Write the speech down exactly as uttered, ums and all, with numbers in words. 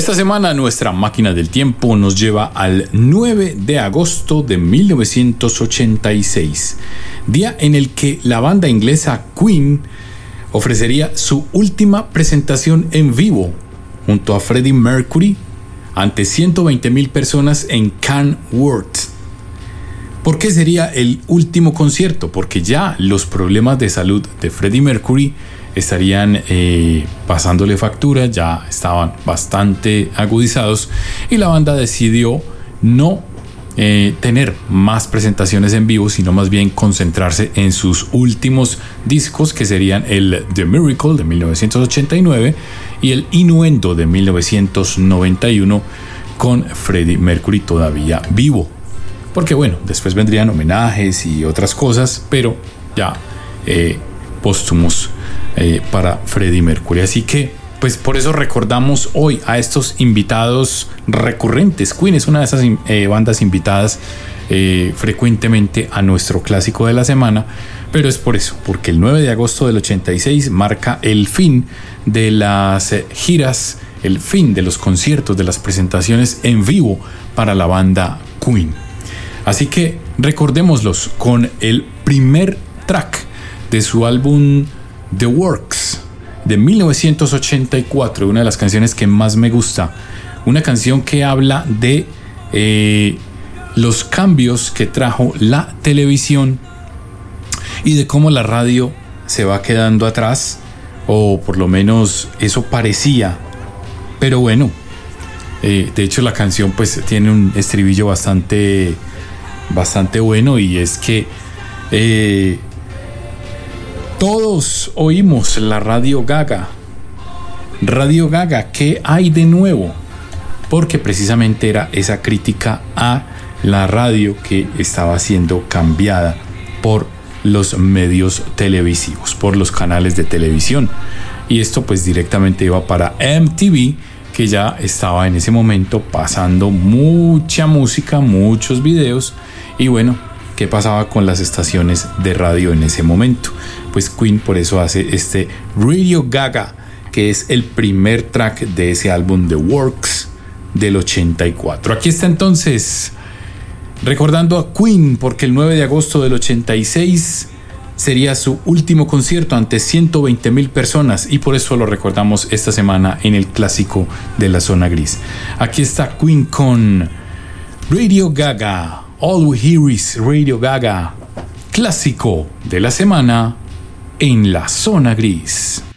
Esta semana nuestra máquina del tiempo nos lleva al nueve de agosto de mil novecientos ochenta y seis, día en el que la banda inglesa Queen ofrecería su última presentación en vivo junto a Freddie Mercury ante ciento veinte mil personas en Kenworth. ¿Por qué sería el último concierto? Porque ya los problemas de salud de Freddie Mercury estarían eh, pasándole factura, ya estaban bastante agudizados y la banda decidió no eh, tener más presentaciones en vivo, sino más bien concentrarse en sus últimos discos, que serían el The Miracle de mil novecientos ochenta y nueve y el Innuendo de mil novecientos noventa y uno, con Freddie Mercury todavía vivo. Porque bueno, después vendrían homenajes y otras cosas, pero ya eh, póstumos eh, para Freddie Mercury. Así que, pues por eso recordamos hoy a estos invitados recurrentes. Queen es una de esas eh, bandas invitadas eh, frecuentemente a nuestro clásico de la semana, pero es por eso, porque el nueve de agosto del ochenta y seis marca el fin de las eh, giras, el fin de los conciertos, de las presentaciones en vivo para la banda Queen. Así que recordémoslos con el primer track de su álbum The Works de mil novecientos ochenta y cuatro, una de las canciones que más me gusta, una canción que habla de eh, los cambios que trajo la televisión y de cómo la radio se va quedando atrás, o por lo menos eso parecía, pero bueno, eh, de hecho la canción pues tiene un estribillo bastante bastante bueno, y es que eh, todos oímos la Radio Gaga. Radio Gaga, ¿qué hay de nuevo? Porque precisamente era esa crítica a la radio que estaba siendo cambiada por los medios televisivos, por los canales de televisión, y esto pues directamente iba para M T V, que ya estaba en ese momento pasando mucha música, muchos videos. Y bueno, ¿qué pasaba con las estaciones de radio en ese momento? Pues Queen por eso hace este Radio Gaga, que es el primer track de ese álbum The Works del ochenta y cuatro. Aquí está entonces, recordando a Queen, porque el nueve de agosto del ochenta y seis sería su último concierto ante ciento veinte mil personas, y por eso lo recordamos esta semana en el clásico de la zona gris. Aquí está Queen con Radio Gaga. All We Hear Is Radio Gaga, clásico de la semana en la zona gris.